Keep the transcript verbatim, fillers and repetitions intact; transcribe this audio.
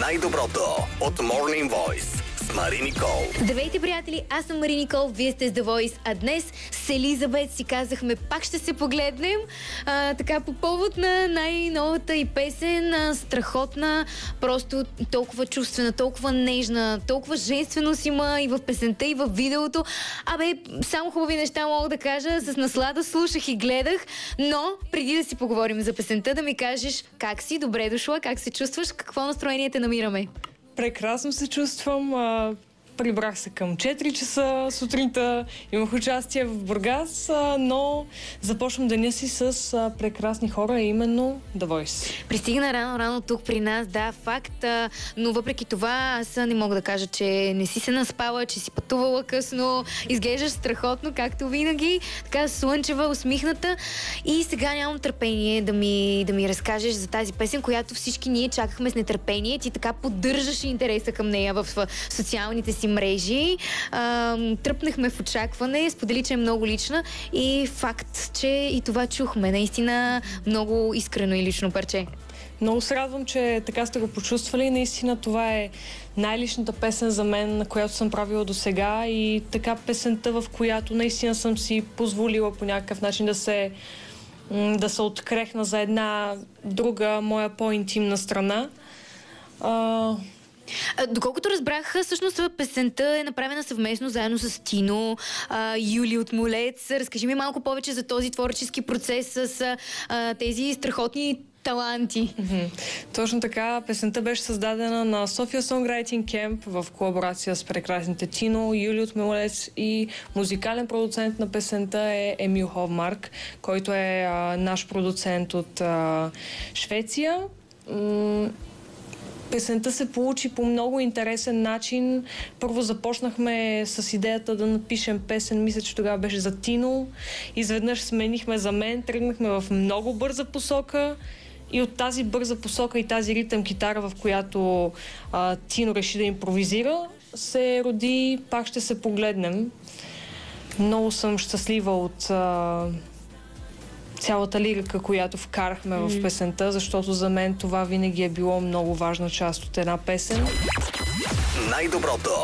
Най-доброто от Morning Voice с Мари Никол. Здравейте, приятели! Аз съм Мари Никол, вие сте с The Voice, а днес с Елизабет си казахме, пак ще се погледнем а, така по повод на най-новата и песен, а, страхотна, просто толкова чувствена, толкова нежна, толкова женственост има и в песента, и в видеото. Абе, само хубави неща мога да кажа, с наслада слушах и гледах, но преди да си поговорим за песента, да ми кажеш как си, добре дошла, как се чувстваш, какво настроение те намираме? Прекрасно се чувствам. А, прибрах се към четири часа сутринта. Имах участие в Бургас, а, но започвам деня си с а, прекрасни хора, именно The Voice. Пристигна рано-рано тук при нас, да, факт, а, но въпреки това аз не мога да кажа, че не си се наспала, че си пътувала късно, изглеждаш страхотно, както винаги, така слънчева, усмихната и сега нямам търпение да ми, да ми разкажеш за тази песен, която всички ние чакахме с нетърпение. Ти така поддържаш интереса към нея в социалните си мрежи. А, тръпнахме в очакване, сподели, че е много лична и факт, че и това чухме. Наистина много искрено и лично парче. Много се радвам, че така сте го почувствали. Наистина това е най-личната песен за мен, на която съм правила до сега и така песента, в която наистина съм си позволила по някакъв начин да се да се открехна за една друга моя по-интимна страна. А... Доколкото разбрах, всъщност песента е направена съвместно заедно с Тино, а, Юли от Молец. Разкажи ми малко повече за този творчески процес с а, тези страхотни таланти. Mm-hmm. Точно така. Песента беше създадена на София Songwriting Camp в колаборация с прекрасните Тино, Юли от Молец и музикален продуцент на песента е Емил Ховмарк, който е а, наш продуцент от а, Швеция. М- Песента се получи по много интересен начин. Първо започнахме с идеята да напишем песен, мисля, че тогава беше за Тино. Изведнъж сменихме за мен, тръгнахме в много бърза посока и от тази бърза посока и тази ритъм китара, в която а, Тино реши да импровизира, се роди "Пак ще се погледнем". Много съм щастлива от а, цялата лирика, която вкарахме mm. в песента, защото за мен това винаги е било много важна част от една песен. Най-доброто